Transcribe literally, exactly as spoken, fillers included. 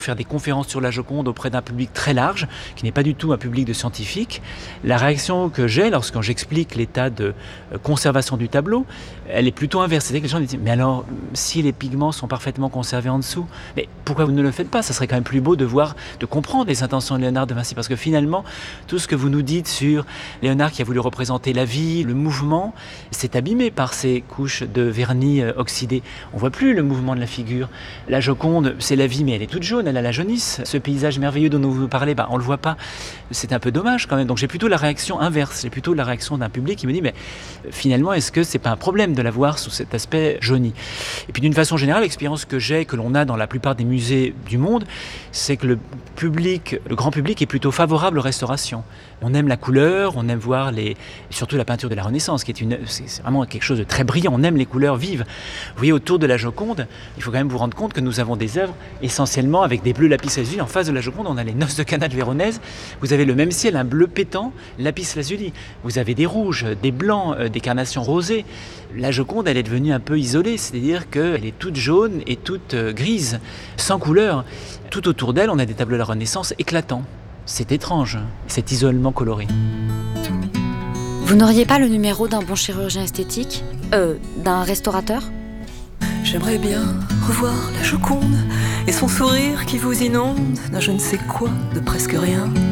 faire des conférences sur la Joconde auprès d'un public très large, qui n'est pas du tout un public de scientifiques. La réaction que j'ai lorsque j'explique l'état de conservation du tableau, elle est plutôt inverse. C'est-à-dire que les gens disent « Mais alors, si les pigments sont parfaitement conservés en dessous, mais pourquoi vous ne le faites pas ? Ça serait quand même plus beau de voir, de comprendre les intentions de Léonard de Vinci. Parce que finalement, tout ce que vous nous dites sur Léonard qui a voulu représenter la vie, le mouvement, c'est abîmé par ces couches de vernis oxydé. On ne voit plus le mouvement de la figure. La Joconde, c'est la vie, mais elle est toute jaune. Elle a la jaunisse. Ce paysage merveilleux dont vous parlez, bah, on ne le voit pas. C'est un peu dommage quand même. Donc j'ai plutôt la réaction inverse. J'ai plutôt la réaction d'un public qui me dit mais finalement, est-ce que c'est pas un problème de la voir sous cet aspect jauni ? Et puis d'une façon générale, l'expérience que j'ai, que l'on a dans la plupart des musées du monde, c'est que le public, le grand public est plutôt favorable aux restaurations. On aime la couleur, on aime voir les, surtout la peinture de la Renaissance, qui est, une, c'est vraiment quelque chose de très brillant. On aime les couleurs vives. Vous voyez, autour de la Joconde, il faut quand même vous rendre compte que nous avons des œuvres essentiellement avec des bleus lapis-lazuli. En face de la Joconde, on a les Noces de Cana de Véronèse. Vous avez le même ciel, un bleu pétant, lapis-lazuli. Vous avez des rouges, des blancs, euh, des carnations rosées. La Joconde, elle est devenue un peu isolée, c'est-à-dire qu'elle est toute jaune et toute euh, grise, sans couleur. Tout autour d'elle, on a des tableaux de la Renaissance éclatants. C'est étrange, cet isolement coloré. Vous n'auriez pas le numéro d'un bon chirurgien esthétique ? Euh, d'un restaurateur ? J'aimerais bien revoir la Joconde et son sourire qui vous inonde d'un je ne sais quoi de presque rien.